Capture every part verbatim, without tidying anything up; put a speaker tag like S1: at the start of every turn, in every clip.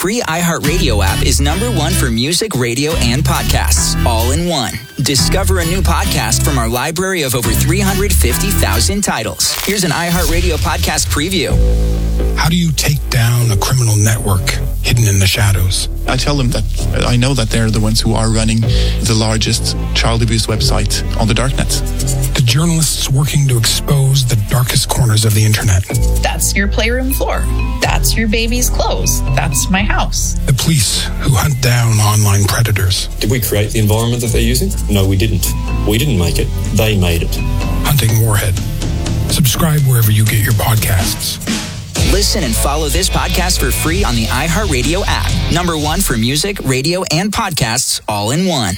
S1: free iHeartRadio app is number one for music, radio, and podcasts, all in one. Discover a new podcast from our library of over three hundred fifty thousand titles. Here's an iHeartRadio podcast preview.
S2: How do you take down a criminal network hidden in the shadows?
S3: I tell them that I know that they're the ones who are running the largest child abuse website on the darknet.
S2: The journalists working to expose the darkest corners of the internet.
S4: That's your playroom floor. That's your baby's clothes. That's my house.
S2: The police who hunt down online predators.
S5: Did we create the environment that they're using? No, we didn't. We didn't make it. They made it.
S2: Hunting Warhead. Subscribe wherever you get your podcasts.
S1: Listen and follow this podcast for free on the iHeartRadio app. Number one for music, radio, and podcasts, all in one.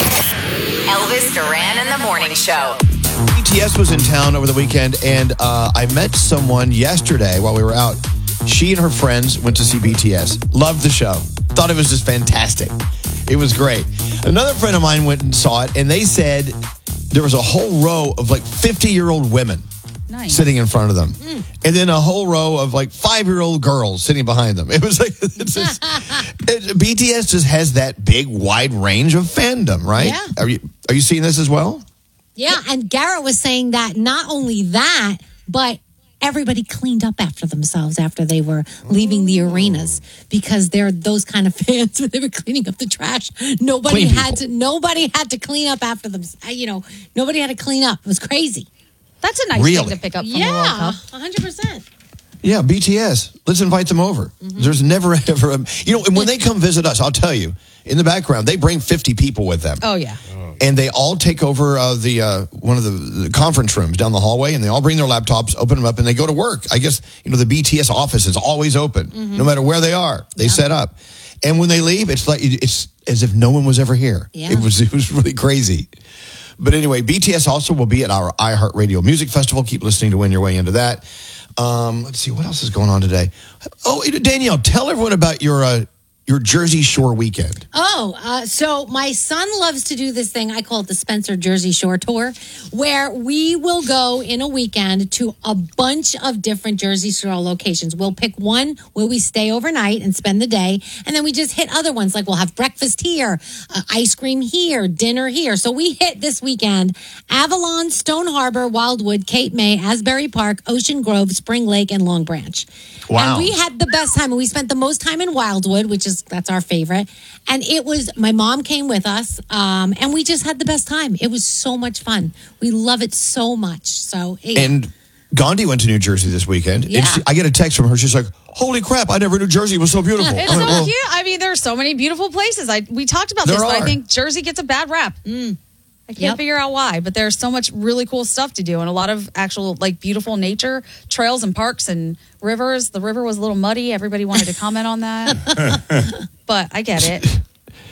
S6: Elvis Duran in the Morning Show.
S7: B T S was in town over the weekend, and uh, I met someone yesterday while we were out. She and her friends went to see B T S. Loved the show. Thought it was just fantastic. It was great. Another friend of mine went and saw it, and they said there was a whole row of like fifty-year-old women nice. sitting in front of them. Mm. And then a whole row of like five-year-old girls sitting behind them. It was like, it's just, it, B T S just has that big, wide range of fandom, right?
S8: Yeah.
S7: Are you, are you seeing this as well?
S8: Yeah, and Garrett was saying that not only that, but everybody cleaned up after themselves after they were leaving the arenas because they're those kind of fans. They were cleaning up the trash. Nobody
S7: Clean
S8: had
S7: people.
S8: to. Nobody had to clean up after them. You know, nobody had to clean up. It was crazy.
S9: That's a nice
S7: Really?
S9: thing to pick up from
S8: Yeah,
S9: the World Cup.
S8: one hundred percent.
S7: Yeah, B T S. Let's invite them over. Mm-hmm. There's never, ever, a, you know, and when they come visit us, I'll tell you, in the background, they bring fifty people with them.
S9: Oh, yeah.
S7: And they all take over uh, the uh, one of the, the conference rooms down the hallway, and they all bring their laptops, open them up, and they go to work. I guess, you know, the B T S office is always open, mm-hmm. no matter where they are. They yeah. set up. And when they leave, it's like it's as if no one was ever here.
S8: Yeah.
S7: It was it was really crazy. But anyway, B T S also will be at our iHeartRadio Music Festival. Keep listening to win your way into that. Um, let's see, what else is going on today? Oh, Danielle, tell everyone about your uh, your Jersey Shore weekend.
S8: Oh, uh, so my son loves to do this thing. I call it the Spencer Jersey Shore Tour, where we will go in a weekend to a bunch of different Jersey Shore locations. We'll pick one where we stay overnight and spend the day, and then we just hit other ones. Like we'll have breakfast here, uh, ice cream here, dinner here. So we hit this weekend Avalon, Stone Harbor, Wildwood, Cape May, Asbury Park, Ocean Grove, Spring Lake, and Long Branch.
S7: Wow.
S8: And we had the best time. And we spent the most time in Wildwood, which is that's our favorite. And it was, my mom came with us, um, and we just had the best time. It was so much fun. We love it so much. So, yeah.
S7: And Gandhi went to New Jersey this weekend.
S8: Yeah.
S7: And she, I get a text from her. She's like, holy crap, I never knew Jersey was so beautiful.
S9: It's
S7: I'm
S9: so
S7: like, well,
S9: cute. I mean, there's so many beautiful places. I We talked about
S7: There
S9: this, but
S7: are.
S9: I think Jersey gets a bad rap.
S8: Mm.
S9: I can't
S8: Yep.
S9: figure out why, but there's so much really cool stuff to do and a lot of actual, like, beautiful nature, trails and parks and rivers. The river was a little muddy. Everybody wanted to comment on that. But I get it.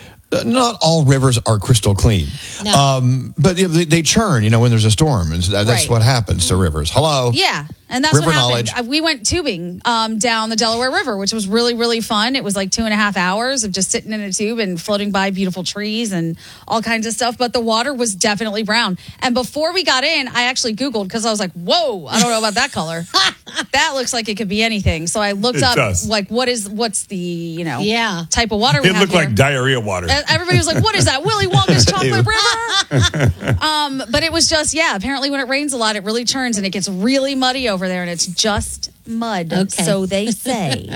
S7: Not all rivers are crystal clean.
S8: No.
S7: Um, but you know, they, they churn, you know, when there's a storm. And that's
S9: Right.
S7: what happens to rivers. Hello?
S9: Yeah, and that's
S7: River
S9: what happened.
S7: knowledge.
S9: Uh, We went tubing um, down the Delaware River, which was really, really fun. It was like two and a half hours of just sitting in a tube and floating by beautiful trees and all kinds of stuff. But the water was definitely brown. And before we got in, I actually Googled because I was like, whoa, I don't know about that color. That looks like it could be anything. So I looked
S10: It
S9: up,
S10: does.
S9: like, what is, what's the, you know,
S8: Yeah.
S9: type of water we
S10: It
S9: have
S10: looked
S9: here.
S10: like diarrhea water.
S9: And everybody was like, what is that? Willy Wonka's chocolate river? um, but it was just, yeah, apparently when it rains a lot, it really churns and it gets really muddy over there and it's just mud.
S8: Okay.
S9: So they say.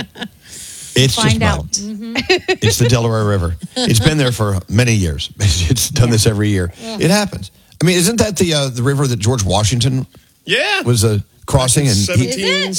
S7: It's
S9: Find
S7: just
S9: out.
S7: mud. It's the Delaware River. It's been there for many years. It's done this every year. It happens. I mean, isn't that the uh, the river that George Washington
S10: Yeah.
S7: was uh, crossing? And he,
S10: seventeen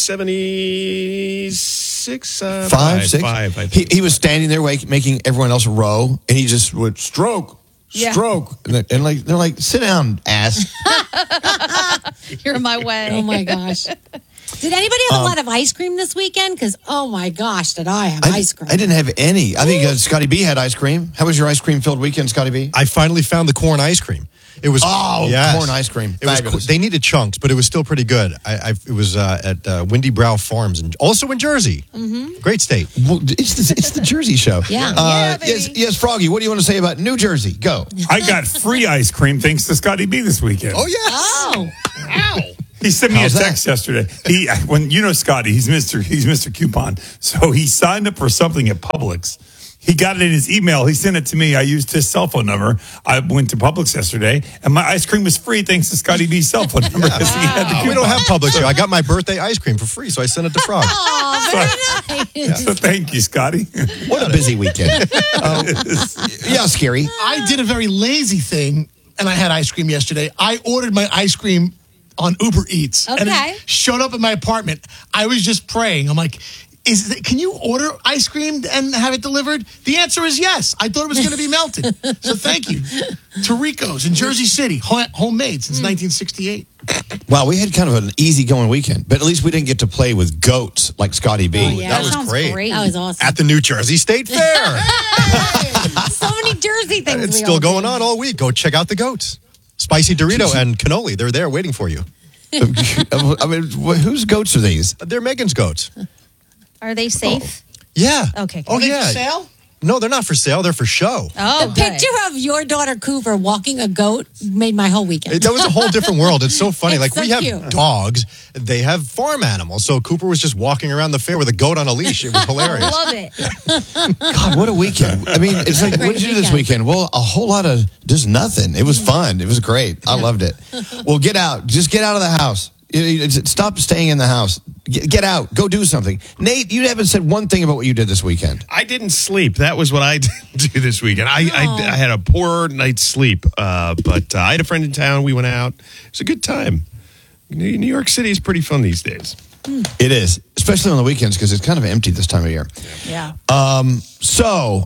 S10: seventy-six? Uh,
S7: five, six?
S10: Five, I
S7: he,
S10: think.
S7: he was standing there wake, making everyone else row, and he just would stroke,
S9: Yeah.
S7: stroke. And, they- and like they're like, sit down, ass.
S9: You're in my way.
S8: Oh, my gosh. Did anybody have
S7: Um,
S8: a lot of ice cream this weekend? Because, oh, my gosh, did I have
S7: I,
S8: ice cream.
S7: I didn't have any. I think uh, Scotty B had ice cream. How was your ice cream filled weekend, Scotty B?
S11: I finally found the corn ice cream. It was
S7: Oh,
S11: yes.
S7: corn ice cream.
S11: It was.
S7: Fabulous.
S11: They needed chunks, but it was still pretty good. I, I it was uh, at uh, Windy Brow Farms, and also in Jersey. Mm-hmm. Great state.
S7: Well, it's the, it's the Jersey Show.
S8: Yeah.
S7: Uh,
S9: Yeah,
S7: yes,
S9: baby.
S7: yes, Froggy, what do you want to say about New Jersey? Go.
S10: I got free ice cream thanks to Scotty B this weekend.
S11: Oh yes.
S8: Oh.
S10: Ow. He sent me
S7: How's
S10: a
S7: that?
S10: text yesterday. He, when you know Scotty, he's Mister He's Mister Coupon. So he signed up for something at Publix. He got it in his email. He sent it to me. I used his cell phone number. I went to Publix yesterday, and my ice cream was free thanks to Scotty B's cell phone number.
S11: Yeah.
S10: He had the
S11: We don't
S10: coupon.
S11: have Publix here. I got my birthday ice cream for free, so I sent it to Frog.
S8: Oh, very nice.
S11: Yeah.
S10: So thank you, Scotty.
S7: What a busy weekend. Um, yeah, Scary.
S12: I did a very lazy thing, and I had ice cream yesterday. I ordered my ice cream on Uber Eats. And
S8: Okay.
S12: it showed up in my apartment. I was just praying. I'm like, is it, can you order ice cream and have it delivered? The answer is yes. I thought it was going to be melted. So thank you. To Rico's in Jersey City, ho- homemade since nineteen sixty-eight.
S7: Wow, we had kind of an easygoing weekend, but at least we didn't get to play with goats like Scotty B.
S8: Oh, yeah.
S11: That was
S8: sounds
S11: great.
S8: That was awesome.
S11: At the New Jersey State Fair.
S8: So many Jersey things.
S11: It's
S8: we
S11: still
S8: all
S11: going
S8: do.
S11: on all week. Go check out the goats. Spicy Dorito and cannoli. They're there waiting for you.
S7: I mean, wh- whose goats are these?
S11: They're Megan's goats.
S9: Are they safe?
S11: Yeah.
S9: Okay.
S11: Oh,
S12: Are they
S11: yeah.
S12: for sale?
S11: No, they're not for sale. They're for show.
S9: Oh,
S8: The
S9: good.
S8: picture of your daughter Cooper walking a goat made my whole weekend.
S11: It- that was a whole different world. It's so funny.
S8: It's
S11: like
S8: so
S11: we have
S8: cute.
S11: dogs, they have farm animals. So Cooper was just walking around the fair with a goat on a leash. It was hilarious.
S9: Love it.
S7: God, what a weekend. I mean, it's like, what did you do this weekend? Well, a whole lot of just nothing. It was fun. It was great. I loved it. Well, get out. Just get out of the house. You- you- Stop staying in the house. Get get out. Go do something. Nate, you haven't said one thing about what you did this weekend.
S13: I didn't sleep. That was what I did do this weekend. I, I, I had a poor night's sleep, uh, but uh, I had a friend in town. We went out. It was a good time. New New York City is pretty fun these days.
S7: It is, especially on the weekends because it's kind of empty this time of year.
S9: Yeah.
S7: Um, so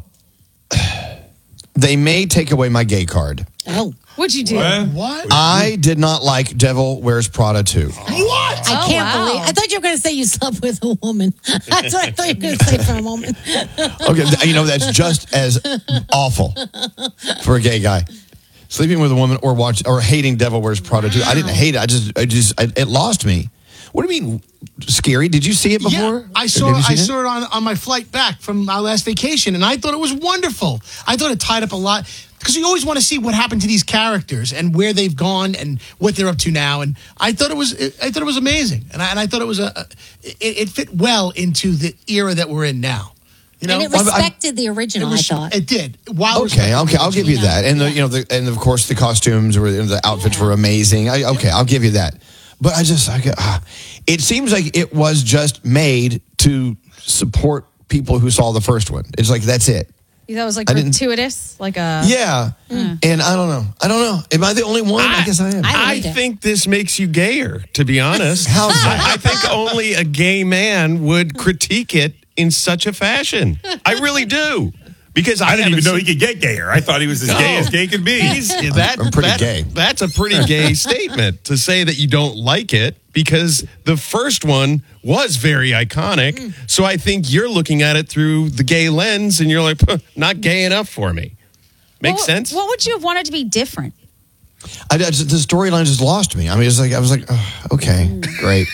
S7: they may take away my gay card.
S8: Oh,
S9: What'd you do?
S12: What?
S7: I did not like Devil Wears Prada two.
S12: What?
S8: I
S9: Oh,
S8: can't
S9: wow.
S8: believe. I thought you were going to say you slept with a woman. That's what I thought you were going to say for a moment.
S7: Okay, th- you know, that's just as awful for a gay guy. Sleeping with a woman or watch or hating Devil Wears Prada two. I didn't hate it. I just, I just, I, it lost me. What do you mean, Scary? Did you see it before?
S12: Yeah, I
S7: Or
S12: saw
S7: have you
S12: I
S7: seen
S12: saw it on, on my flight back from our last vacation, and I thought it was wonderful. I thought it tied up a lot because you always want to see what happened to these characters and where they've gone and what they're up to now. And I thought it was I thought it was amazing, and I, and I thought it was a, a it, it fit well into the era that we're in now. You know,
S8: And it respected the original,
S12: It was-
S8: I thought.
S12: it did. While
S7: Okay,
S12: respecting
S7: okay,
S12: the
S7: I'll give you
S12: original.
S7: that. And the, you know, the, and of course the costumes were, the outfits were amazing. I, okay, I'll give you that. But I just, I, ah, it seems like it was just made to support people who saw the first one. It's like that's it.
S9: That was like
S7: I didn't-
S9: gratuitous, like a
S7: Yeah, and I don't know. I don't know. Am I the only one? I, guess I am.
S13: I think this makes you gayer, to be honest.
S7: How's that?
S13: I, I think only a gay man would critique it in such a fashion. I really do. Because I,
S10: I didn't even
S13: haven't
S10: know he
S13: seen-
S10: could get gayer. I thought he was as
S13: No.
S10: gay as gay could be.
S13: He's, that,
S7: I'm pretty
S13: that-
S7: gay.
S13: That's a pretty gay statement to say that you don't like it because the first one was very iconic. So I think you're looking at it through the gay lens and you're like, "Huh, not gay enough for me. Makes
S9: what,
S13: sense?
S9: What would you have wanted to be different?
S7: I, I just, the storyline just lost me. I mean, it's like I was like, oh, okay, great.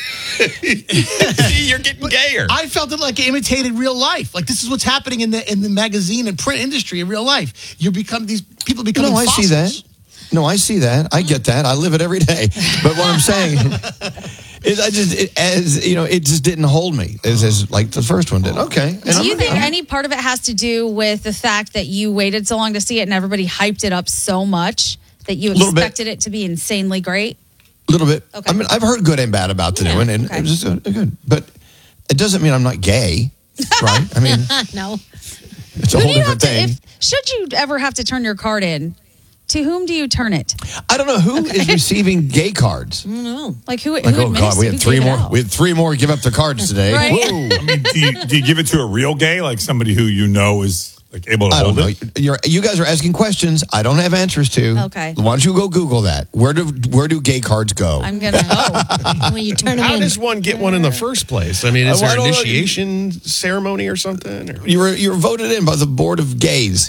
S13: You're getting gayer.
S12: I felt it like it imitated real life. Like this is what's happening in the in the magazine and print industry in real life. You become these people becoming.
S7: No, I
S12: fossils.
S7: see that. No, I see that. I get that. I live it every day. But what I'm saying is, I just it, as you know, it just didn't hold me as, as like the first one did. Okay. And
S9: Do
S7: I'm-
S9: you think
S7: I'm-
S9: any part of it has to do with the fact that you waited so long to see it and everybody hyped it up so much that you
S7: Little bit.
S9: expected it to be insanely great?
S7: A little bit.
S9: Okay.
S7: I mean, I've heard good and bad about the new one, and
S9: okay.
S7: it was just uh, good. But it doesn't mean I'm not gay, right? I mean,
S8: no.
S7: it's a
S9: Who
S7: whole
S9: do you have
S7: different
S9: to,
S7: thing.
S9: if, should you ever have to turn your card in, to whom do you turn it?
S7: I don't know who is receiving gay cards.
S8: No.
S9: Like who?
S7: Like,
S9: who
S7: oh God, we had
S9: administ- who
S7: three
S9: gave it
S7: more.
S9: out?
S7: We had three more give up their cards today.
S9: Right.
S7: Whoa.
S10: I mean, do you, do you give it to a real gay, like somebody who you know is like able to
S7: I don't
S10: hold
S7: know.
S10: it?
S7: You're, you guys are asking questions I don't have answers to.
S9: Okay.
S7: Why don't you go Google that? Where do where do gay cards go?
S9: I'm gonna. Oh,
S8: When you turn them
S13: How
S8: in.
S13: does one get one in the first place? I mean, is
S7: Uh,
S13: there
S7: well, I
S13: an
S7: don't know.
S13: initiation ceremony or something? Or?
S7: You were you were voted in by the board of gays.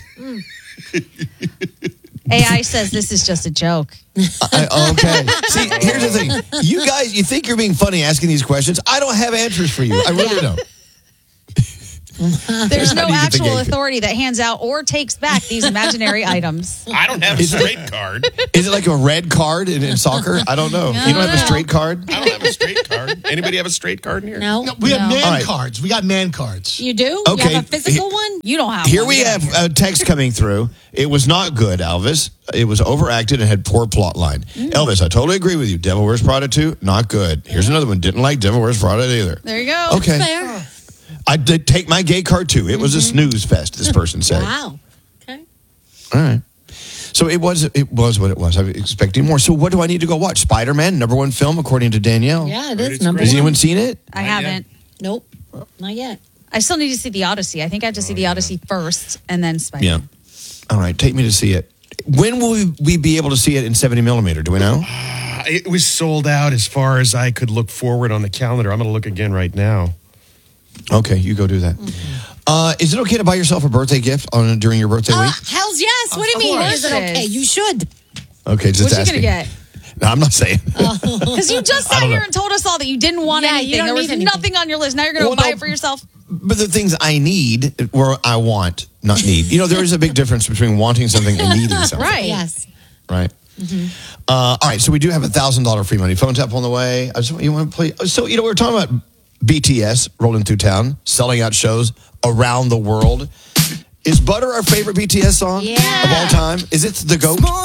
S9: A I says this is just a joke.
S7: I, okay. See, here's the thing. You guys, you think you're being funny asking these questions. I don't have answers for you. I really don't.
S9: There's no
S7: How do you get the
S9: actual
S7: gay-
S9: authority that hands out or takes back these imaginary items.
S13: I don't have a straight card.
S7: Is it like a red card in, in soccer? I don't know.
S9: I
S7: You don't
S9: don't
S7: have a
S9: know.
S7: straight card?
S13: I don't have a straight card. Anybody have a straight card in here?
S8: No.
S12: No, we have
S9: No.
S12: man
S7: All right.
S12: cards. We got man cards.
S8: You do?
S7: Okay.
S8: You have a physical one?
S9: You don't have
S7: Here
S9: one.
S7: we
S9: Get out
S7: have
S9: of here.
S7: a text coming through. It was not good, Elvis. It was overacted and had poor plot line. Elvis, I totally agree with you. Devil Wears Prada two, not good. Here's another one. Didn't like Devil Wears Prada either.
S9: There you go.
S7: Okay.
S8: Fair.
S7: I did take my gay card too. It was a snooze fest, this person said.
S8: Wow. Okay.
S7: All right. So it was it was what it was. I was expecting more. So what do I need to go watch? Spider-Man, number one film according to Danielle.
S8: Yeah, it is
S5: it's
S8: number
S5: great.
S7: Has
S8: one.
S7: anyone seen it?
S9: I haven't.
S8: Nope. Not yet.
S9: I still need to see the Odyssey. I think I have to see the Odyssey first and then Spider.
S7: Yeah. All right, take me to see it. When will we, we be able to see it in seventy millimeter? Do we know?
S13: It was sold out as far as I could look forward on the calendar. I'm going to look again right now.
S7: Okay, you go do that. Uh, is it okay to buy yourself a birthday gift on during your birthday
S8: Uh,
S7: week?
S8: hells yes. What do you mean?
S9: course
S8: Is it
S9: it
S8: okay?
S9: is.
S8: You should.
S7: Okay, just
S9: What you
S7: asking.
S9: gonna get?
S7: No, I'm not saying.
S9: Because you just
S7: I
S9: sat
S7: don't
S9: here
S7: know.
S9: and told us all that you didn't want
S8: Yeah, you
S9: anything.
S8: don't
S9: There was
S8: need anything.
S9: nothing on your list. Now you're going to
S7: Well,
S9: buy
S7: no.
S9: it for yourself.
S7: But the things I need, or I want, not need. You know, there is a big difference between wanting something and needing something.
S9: Right.
S8: Yes.
S7: Right. Uh, all right. So we do have a thousand dollar free money phone tap on the way. I just you want to play. So you know we were talking about B T S rolling through town, selling out shows around the world. Is Butter our favorite B T S song
S8: Yeah.
S7: of all time? Is it the GOAT?